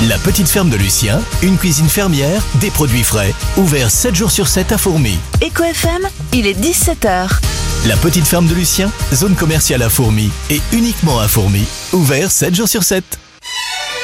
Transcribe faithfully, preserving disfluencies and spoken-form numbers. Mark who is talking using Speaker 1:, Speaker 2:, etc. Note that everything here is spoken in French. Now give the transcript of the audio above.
Speaker 1: La petite ferme de Lucien, une cuisine fermière, des produits frais, ouvert sept jours sur sept à Fourmies.
Speaker 2: Eco F M, il est dix-sept heures.
Speaker 1: La petite ferme de Lucien, zone commerciale à Fourmies et uniquement à Fourmies, ouvert sept jours sur sept.